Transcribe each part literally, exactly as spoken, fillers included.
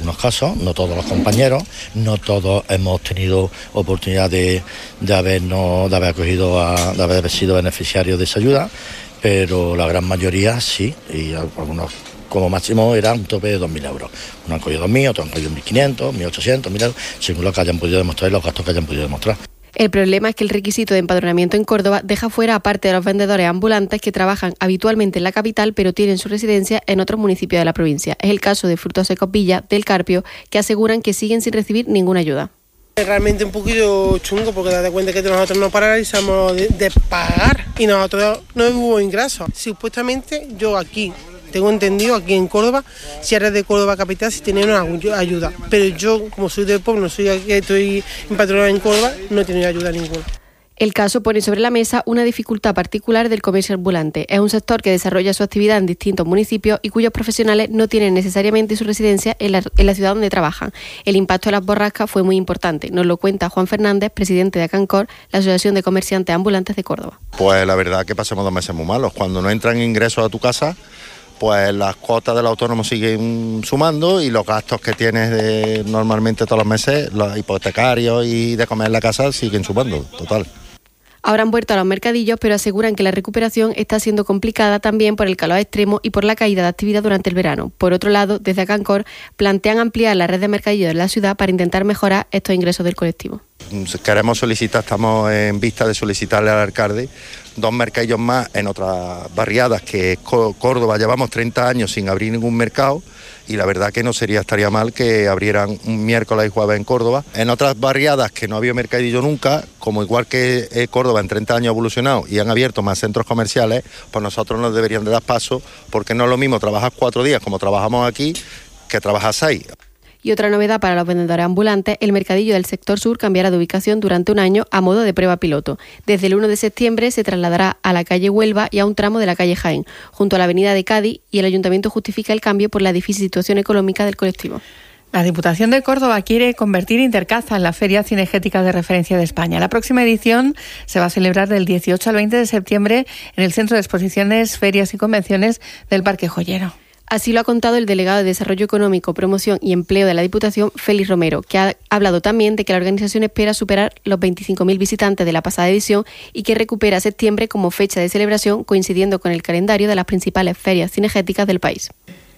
algunos casos, no todos los compañeros, no todos hemos tenido oportunidad de, de habernos, de haber acogido a, de haber sido beneficiarios de esa ayuda, pero la gran mayoría sí, y algunos como máximo era un tope de dos mil euros. Uno han cogido dos mil, otros han cogido mil quinientos, mil ochocientos, mil euros, según lo que hayan podido demostrar y los gastos que hayan podido demostrar. El problema es que el requisito de empadronamiento en Córdoba deja fuera a parte de los vendedores ambulantes que trabajan habitualmente en la capital pero tienen su residencia en otros municipios de la provincia. Es el caso de Frutos Secos Villa del Carpio, que aseguran que siguen sin recibir ninguna ayuda. Es realmente un poquito chungo porque date cuenta que nosotros nos paralizamos de, de pagar y nosotros no hubo ingresos. Supuestamente yo aquí, tengo entendido, aquí en Córdoba, si eres de Córdoba capital, si tienen una ayuda. Pero yo, como soy del pueblo, no soy aquí, estoy empadronado en Córdoba, no he tenido ayuda ninguna. El caso pone sobre la mesa una dificultad particular del comercio ambulante. Es un sector que desarrolla su actividad en distintos municipios y cuyos profesionales no tienen necesariamente su residencia en la, en la ciudad donde trabajan. El impacto de las borrascas fue muy importante. Nos lo cuenta Juan Fernández, presidente de ACANCOR, la Asociación de Comerciantes Ambulantes de Córdoba. Pues la verdad que pasamos dos meses muy malos. Cuando no entran ingresos a tu casa, pues las cuotas del autónomo siguen sumando y los gastos que tienes de, normalmente todos los meses, los hipotecarios y de comer en la casa, siguen sumando, total. Ahora han vuelto a los mercadillos, pero aseguran que la recuperación está siendo complicada también por el calor extremo y por la caída de actividad durante el verano. Por otro lado, desde ACANCOR plantean ampliar la red de mercadillos de la ciudad para intentar mejorar estos ingresos del colectivo. Queremos solicitar, estamos en vista de solicitarle al alcalde dos mercadillos más en otras barriadas, que Córdoba llevamos treinta años sin abrir ningún mercado y la verdad que no sería estaría mal que abrieran un miércoles y jueves en Córdoba. En otras barriadas que no había mercadillo nunca, como igual que Córdoba en treinta años ha evolucionado y han abierto más centros comerciales, pues nosotros nos deberían de dar paso, porque no es lo mismo trabajar cuatro días como trabajamos aquí que trabajar seis. Y otra novedad para los vendedores ambulantes, el mercadillo del sector sur cambiará de ubicación durante un año a modo de prueba piloto. Desde el uno de septiembre se trasladará a la calle Huelva y a un tramo de la calle Jaén, junto a la avenida de Cádiz, y el ayuntamiento justifica el cambio por la difícil situación económica del colectivo. La Diputación de Córdoba quiere convertir Intercaza en la feria cinegética de referencia de España. La próxima edición se va a celebrar del dieciocho al veinte de septiembre en el Centro de Exposiciones, Ferias y Convenciones del Parque Joyero. Así lo ha contado el delegado de Desarrollo Económico, Promoción y Empleo de la Diputación, Félix Romero, que ha hablado también de que la organización espera superar los veinticinco mil visitantes de la pasada edición y que recupera septiembre como fecha de celebración, coincidiendo con el calendario de las principales ferias cinegéticas del país.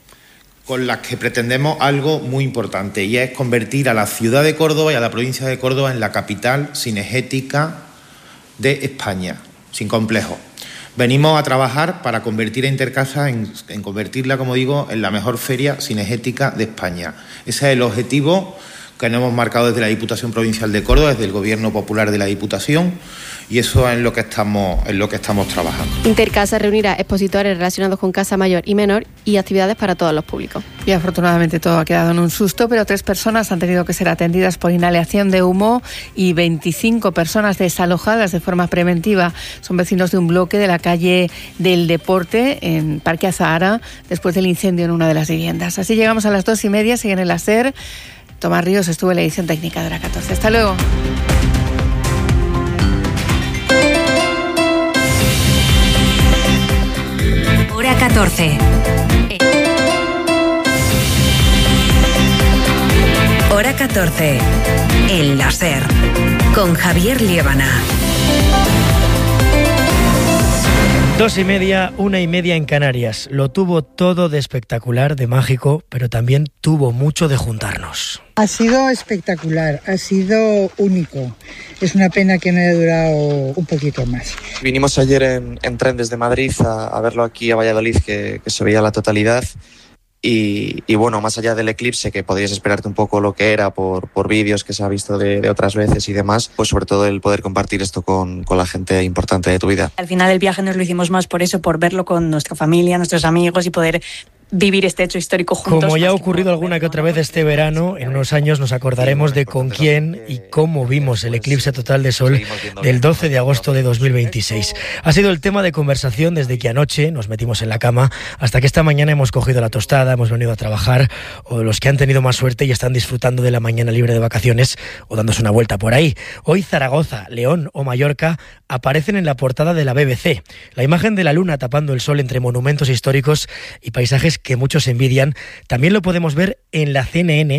Con las que pretendemos algo muy importante, y es convertir a la ciudad de Córdoba y a la provincia de Córdoba en la capital cinegética de España, sin complejo. Venimos a trabajar para convertir a Intercaza, en, en convertirla, como digo, en la mejor feria cinegética de España. Ese es el objetivo que nos hemos marcado desde la Diputación Provincial de Córdoba, desde el Gobierno Popular de la Diputación, y eso es en lo que estamos, en lo que estamos trabajando. Intercasa reunirá expositores relacionados con casa mayor y menor y actividades para todos los públicos. Y afortunadamente todo ha quedado en un susto, pero tres personas han tenido que ser atendidas por inhalación de humo y veinticinco personas desalojadas de forma preventiva. Son vecinos de un bloque de la calle del Deporte, en Parque Azahara, después del incendio en una de las viviendas. Así llegamos a las dos y media, siguen en la SER. Tomás Ríos estuvo en la edición técnica de Hora catorce. Hasta luego. Hora catorce. Hora catorce. En la SER. Con Javier Liébana. Dos y media, una y media en Canarias. Lo tuvo todo de espectacular, de mágico, pero también tuvo mucho de juntarnos. Ha sido espectacular, ha sido único. Es una pena que no haya durado un poquito más. Vinimos ayer en, en tren desde Madrid a, a verlo aquí a Valladolid, que, que se veía la totalidad. Y, y bueno, más allá del eclipse, que podrías esperarte un poco lo que era por, por vídeos que se ha visto de, de otras veces y demás, pues sobre todo el poder compartir esto con, con la gente importante de tu vida. Al final el viaje nos lo hicimos más por eso, por verlo con nuestra familia, nuestros amigos y poder vivir este hecho histórico juntos. Como ya ha ocurrido alguna que otra vez este verano, en unos años nos acordaremos de con quién y cómo vimos el eclipse total de sol del doce de agosto de dos mil veintiséis. Ha sido el tema de conversación desde que anoche nos metimos en la cama hasta que esta mañana hemos cogido la tostada, hemos venido a trabajar, o los que han tenido más suerte y están disfrutando de la mañana libre de vacaciones o dándose una vuelta por ahí. Hoy Zaragoza, León o Mallorca aparecen en la portada de la B B C. La imagen de la luna tapando el sol entre monumentos históricos y paisajes que muchos envidian, también lo podemos ver en la C N N.